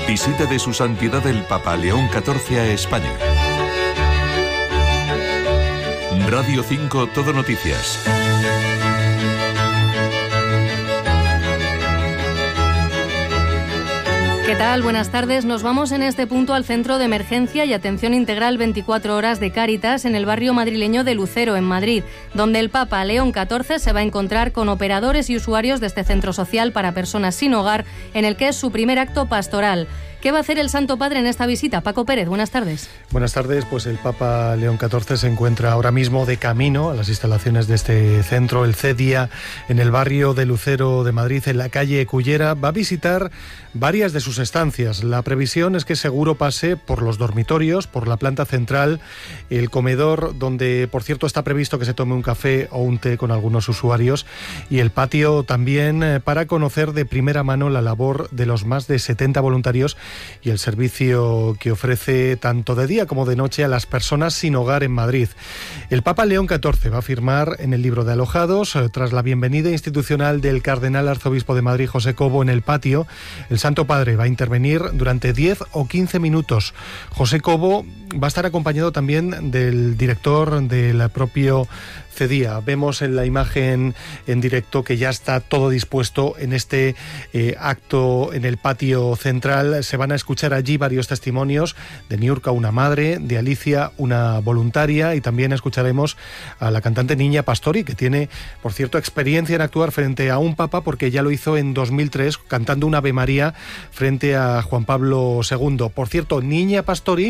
Visita de su santidad el Papa León XIV a España. Radio 5 Todo Noticias. ¿Qué tal? Buenas tardes. Nos vamos en este punto al Centro de Emergencia y Atención Integral 24 Horas de Cáritas en el barrio madrileño de Lucero, en Madrid, donde el Papa León XIV se va a encontrar con operadores y usuarios de este centro social para personas sin hogar, en el que es su primer acto pastoral. ¿Qué va a hacer el Santo Padre en esta visita? Paco Pérez, buenas tardes. Buenas tardes. Pues el Papa León XIV se encuentra ahora mismo de camino a las instalaciones de este centro, el CEDIA, en el barrio de Lucero de Madrid, en la calle Cullera. Va a visitar varias de sus estancias. La previsión es que seguro pase por los dormitorios, por la planta central, el comedor, donde por cierto está previsto que se tome un café o un té con algunos usuarios, y el patio también, para conocer de primera mano la labor de los más de 70 voluntarios y el servicio que ofrece tanto de día como de noche a las personas sin hogar en Madrid. El Papa León XIV va a firmar en el libro de alojados, tras la bienvenida institucional del cardenal arzobispo de Madrid, José Cobo, en el patio. El Santo Padre va a intervenir durante 10 o 15 minutos. José Cobo va a estar acompañado también del director del propio CEDIA. Vemos en la imagen en directo que ya está todo dispuesto en este acto en el patio central. Se van a escuchar allí varios testimonios de Niurka, una madre, de Alicia, una voluntaria, y también escucharemos a la cantante Niña Pastori, que tiene, por cierto, experiencia en actuar frente a un papa, porque ya lo hizo en 2003 cantando un Ave María frente a Juan Pablo II. Por cierto, Niña Pastori,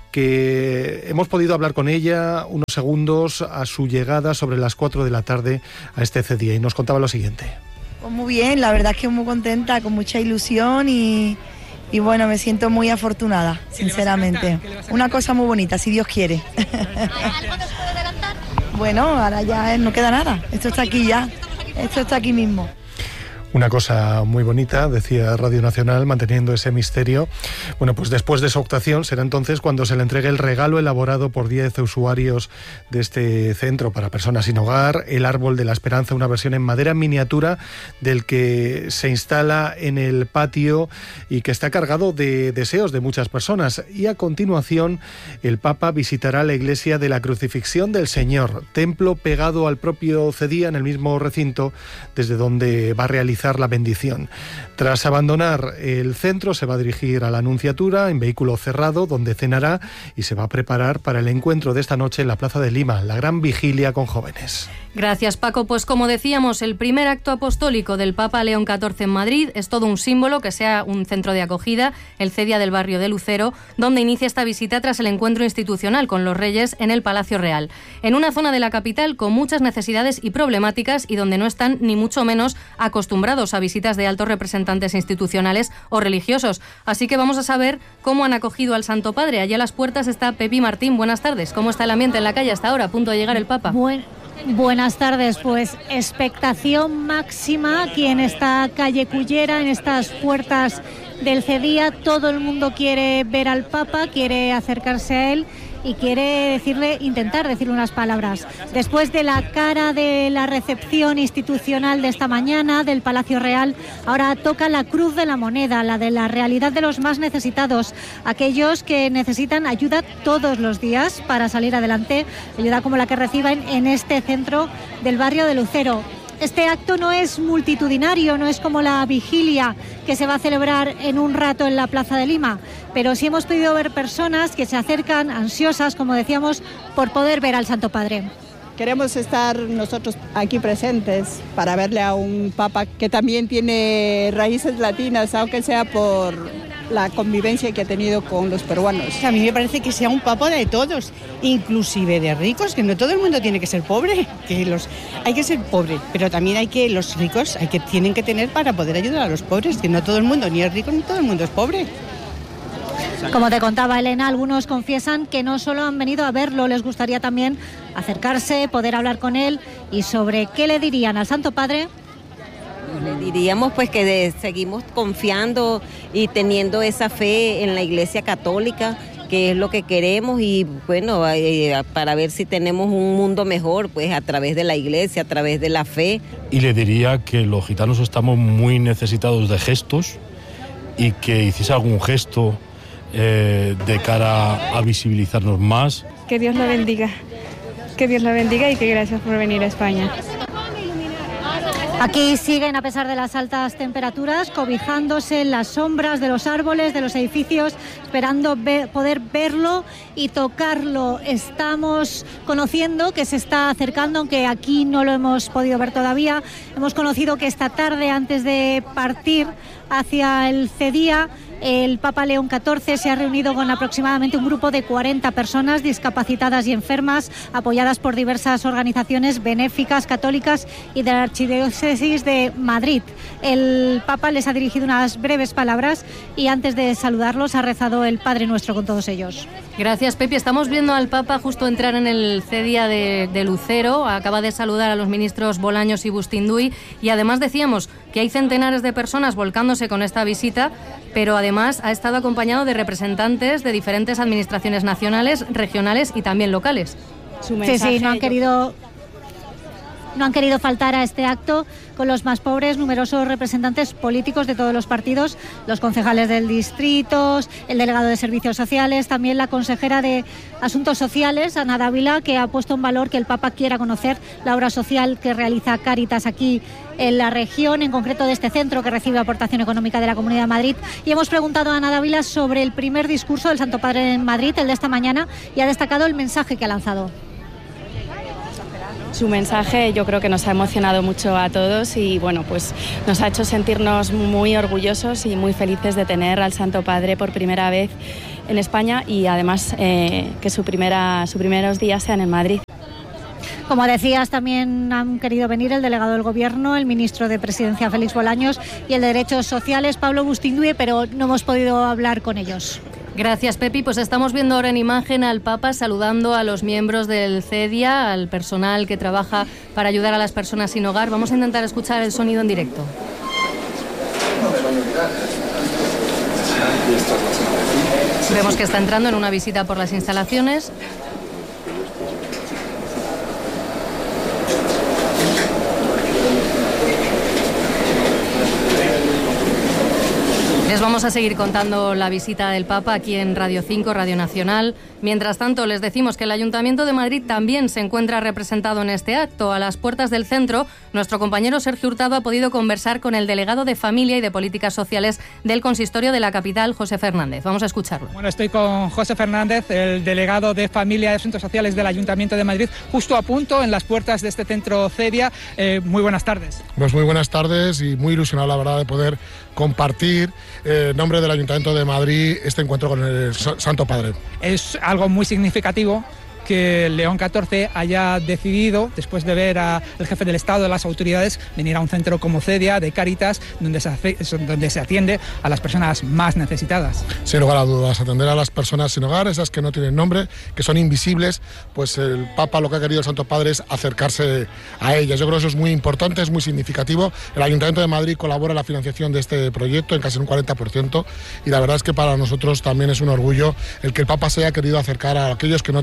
que hemos podido hablar con ella unos segundos a su llegada sobre las 4 de la tarde a este CEDIA, y nos contaba lo siguiente. Pues muy bien, la verdad es que muy contenta, con mucha ilusión y bueno, me siento muy afortunada, sinceramente. Una cosa muy bonita, si Dios quiere. ¿Algo nos puede adelantar? Bueno, ahora ya no queda nada, esto está aquí ya, esto está aquí mismo. Una cosa muy bonita, decía Radio Nacional, manteniendo ese misterio. Bueno, pues después de su actuación será entonces cuando se le entregue el regalo elaborado por 10 usuarios de este centro para personas sin hogar, el Árbol de la Esperanza, una versión en madera miniatura del que se instala en el patio y que está cargado de deseos de muchas personas. Y a continuación el Papa visitará la iglesia de la Crucifixión del Señor, templo pegado al propio CEDIA en el mismo recinto, desde donde va a realizar la bendición. Tras abandonar el centro se va a dirigir a la Nunciatura en vehículo cerrado, donde cenará y se va a preparar para el encuentro de esta noche en la Plaza de Lima, la gran vigilia con jóvenes. Gracias, Paco. Pues como decíamos, el primer acto apostólico del Papa León XIV en Madrid es todo un símbolo que sea un centro de acogida, el CEDIA del barrio de Lucero, donde inicia esta visita tras el encuentro institucional con los Reyes en el Palacio Real, en una zona de la capital con muchas necesidades y problemáticas y donde no están ni mucho menos acostumbrados a visitas de altos representantes institucionales o religiosos. Así que vamos a saber cómo han acogido al Santo Padre. Allá a las puertas está Pepi Martín. Buenas tardes. ¿Cómo está el ambiente en la calle hasta ahora, a punto de llegar el Papa? Buenas tardes, pues expectación máxima aquí en esta calle Cullera, en estas puertas del CEDIA. Todo el mundo quiere ver al Papa, quiere acercarse a él y quiere intentar decirle unas palabras. Después de la cara de la recepción institucional de esta mañana del Palacio Real, ahora toca la cruz de la moneda, la de la realidad de los más necesitados, aquellos que necesitan ayuda todos los días para salir adelante, ayuda como la que reciben en este centro del barrio de Lucero. Este acto no es multitudinario, no es como la vigilia que se va a celebrar en un rato en la Plaza de Lima, pero sí hemos podido ver personas que se acercan ansiosas, como decíamos, por poder ver al Santo Padre. Queremos estar nosotros aquí presentes para verle a un Papa que también tiene raíces latinas, aunque sea por la convivencia que ha tenido con los peruanos. A mí me parece que sea un Papa de todos, inclusive de ricos, que no todo el mundo tiene que ser pobre, hay que ser pobre, pero también los ricos tienen que tener para poder ayudar a los pobres, que no todo el mundo ni es rico ni todo el mundo es pobre. Como te contaba Elena, algunos confiesan que no solo han venido a verlo, les gustaría también acercarse, poder hablar con él. ¿Y sobre qué le dirían al Santo Padre? Le diríamos pues que seguimos confiando y teniendo esa fe en la Iglesia Católica, que es lo que queremos, y bueno, para ver si tenemos un mundo mejor, pues a través de la Iglesia, a través de la fe. Y le diría que los gitanos estamos muy necesitados de gestos y que hiciese algún gesto de cara a visibilizarnos más. Que Dios lo bendiga. Que Dios lo bendiga y que gracias por venir a España. Aquí siguen, a pesar de las altas temperaturas, cobijándose en las sombras de los árboles, de los edificios, esperando poder verlo y tocarlo. Estamos conociendo que se está acercando, aunque aquí no lo hemos podido ver todavía. Hemos conocido que esta tarde, antes de partir hacia el CEDIA, el Papa León XIV se ha reunido con aproximadamente un grupo de 40 personas discapacitadas y enfermas, apoyadas por diversas organizaciones benéficas, católicas y de la Archidiócesis de Madrid. El Papa les ha dirigido unas breves palabras y antes de saludarlos ha rezado el Padre Nuestro con todos ellos. Gracias, Pepi. Estamos viendo al Papa justo entrar en el CEDIA de Lucero. Acaba de saludar a los ministros Bolaños y Bustinduy y además decíamos que hay centenares de personas volcándose con esta visita, pero además ha estado acompañado de representantes de diferentes administraciones nacionales, regionales y también locales. Sí, no han querido faltar a este acto con los más pobres, numerosos representantes políticos de todos los partidos, los concejales del distrito, el delegado de Servicios Sociales, también la consejera de Asuntos Sociales, Ana Dávila, que ha puesto en valor que el Papa quiera conocer la obra social que realiza Cáritas aquí en la región, en concreto de este centro que recibe aportación económica de la Comunidad de Madrid. Y hemos preguntado a Ana Dávila sobre el primer discurso del Santo Padre en Madrid, el de esta mañana, y ha destacado el mensaje que ha lanzado. Su mensaje yo creo que nos ha emocionado mucho a todos y bueno, pues nos ha hecho sentirnos muy orgullosos y muy felices de tener al Santo Padre por primera vez en España y además que sus primeros días sean en Madrid. Como decías, también han querido venir el delegado del Gobierno, el ministro de Presidencia Félix Bolaños y el de Derechos Sociales Pablo Bustinduy, pero no hemos podido hablar con ellos. Gracias, Pepi. Pues estamos viendo ahora en imagen al Papa saludando a los miembros del CEDIA, al personal que trabaja para ayudar a las personas sin hogar. Vamos a intentar escuchar el sonido en directo. Vemos que está entrando en una visita por las instalaciones. Les vamos a seguir contando la visita del Papa aquí en Radio 5, Radio Nacional. Mientras tanto, les decimos que el Ayuntamiento de Madrid también se encuentra representado en este acto. A las puertas del centro, nuestro compañero Sergio Hurtado ha podido conversar con el delegado de Familia y de Políticas Sociales del Consistorio de la capital, José Fernández. Vamos a escucharlo. Bueno, estoy con José Fernández, el delegado de Familia y Asuntos Sociales del Ayuntamiento de Madrid, justo a punto en las puertas de este centro CEDIA. Muy buenas tardes. Pues muy buenas tardes y muy ilusionado, la verdad, de poder compartir en nombre del Ayuntamiento de Madrid este encuentro con el Santo Padre. Es algo muy significativo que León XIV haya decidido, después de ver al jefe del Estado, a las autoridades, venir a un centro como CEDIA, de Cáritas, donde se atiende a las personas más necesitadas. Sin lugar a dudas, atender a las personas sin hogar, esas que no tienen nombre, que son invisibles, pues el Papa, lo que ha querido el Santo Padre es acercarse a ellas. Yo creo que eso es muy importante, es muy significativo. El Ayuntamiento de Madrid colabora en la financiación de este proyecto en casi un 40%, y la verdad es que para nosotros también es un orgullo el que el Papa se haya querido acercar a aquellos que no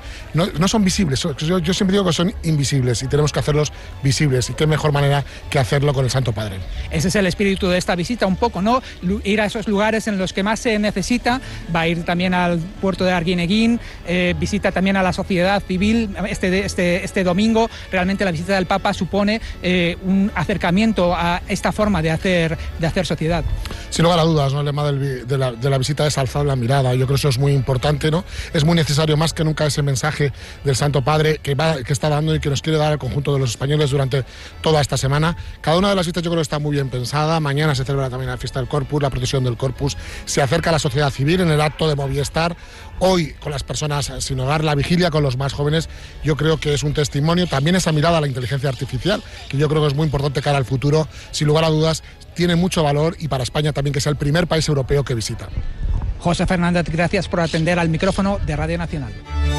son visibles. Yo siempre digo que son invisibles y tenemos que hacerlos visibles, y qué mejor manera que hacerlo con el Santo Padre. Ese es el espíritu de esta visita, un poco, ¿no? Ir a esos lugares en los que más se necesita. Va a ir también al puerto de Arguineguín, visita también a la sociedad civil este domingo. Realmente la visita del Papa supone un acercamiento a esta forma de hacer sociedad. Sin lugar a dudas, ¿no? El lema de la visita es alzar la mirada. Yo creo que eso es muy importante, ¿no? Es muy necesario más que nunca ese mensaje del Santo Padre que está dando y que nos quiere dar al conjunto de los españoles durante toda esta semana. Cada una de las visitas yo creo que está muy bien pensada. Mañana se celebra también la fiesta del Corpus, la procesión del Corpus. Se acerca a la sociedad civil en el acto de Movistar. Hoy con las personas sin hogar, la vigilia con los más jóvenes, yo creo que es un testimonio. También esa mirada a la inteligencia artificial, que yo creo que es muy importante cara al futuro. Sin lugar a dudas, tiene mucho valor, y para España también, que sea el primer país europeo que visita. José Fernández, gracias por atender al micrófono de Radio Nacional.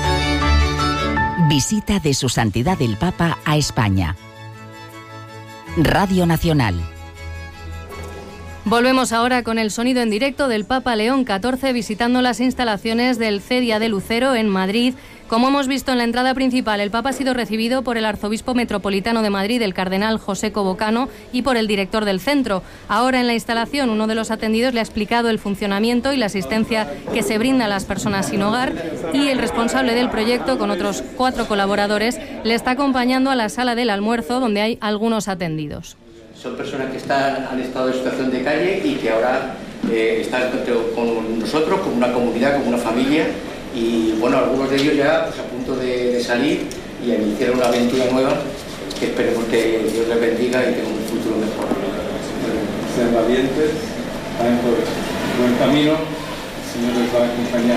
Visita de Su Santidad el Papa a España. Radio Nacional. Volvemos ahora con el sonido en directo del Papa León XIV visitando las instalaciones del CEDIA de Lucero en Madrid. Como hemos visto en la entrada principal, el Papa ha sido recibido por el arzobispo metropolitano de Madrid, el cardenal José Cobocano, y por el director del centro. Ahora en la instalación, uno de los atendidos le ha explicado el funcionamiento y la asistencia que se brinda a las personas sin hogar, y el responsable del proyecto, con otros 4 colaboradores, le está acompañando a la sala del almuerzo, donde hay algunos atendidos. Son personas que han estado en situación de calle y que ahora están con nosotros, como una comunidad, como una familia, y bueno, algunos de ellos ya pues, a punto de salir y a iniciar una aventura nueva que esperemos que Dios les bendiga y tenga un futuro mejor. Ser valientes, vayan por buen camino, el Señor les va a acompañar.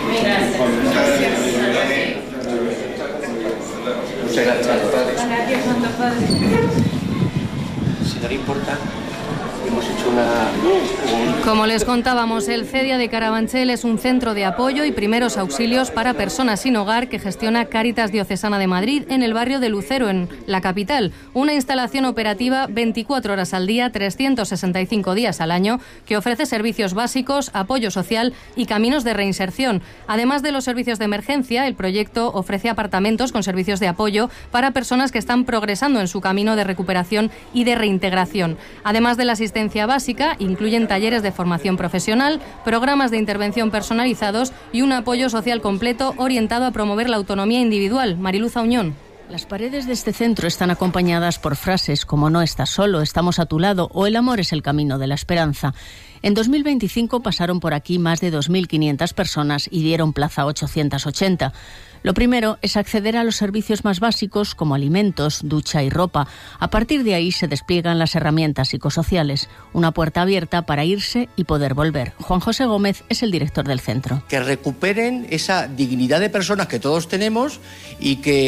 Muchas gracias. Si no le importa, hemos hecho Como les contábamos, el CEDIA de Carabanchel es un centro de apoyo y primeros auxilios para personas sin hogar que gestiona Cáritas Diocesana de Madrid en el barrio de Lucero, en la capital. Una instalación operativa 24 horas al día, 365 días al año, que ofrece servicios básicos, apoyo social y caminos de reinserción. Además de los servicios de emergencia, el proyecto ofrece apartamentos con servicios de apoyo para personas que están progresando en su camino de recuperación y de reintegración. Además de la asistencia básica, incluyen talleres de formación profesional, programas de intervención personalizados y un apoyo social completo orientado a promover la autonomía individual. Mariluz Auñón. Las paredes de este centro están acompañadas por frases como "no estás solo, estamos a tu lado" o "el amor es el camino de la esperanza". En 2025 pasaron por aquí más de 2.500 personas y dieron plaza a 880. Lo primero es acceder a los servicios más básicos como alimentos, ducha y ropa. A partir de ahí se despliegan las herramientas psicosociales, una puerta abierta para irse y poder volver. Juan José Gómez es el director del centro. Que recuperen esa dignidad de personas que todos tenemos y que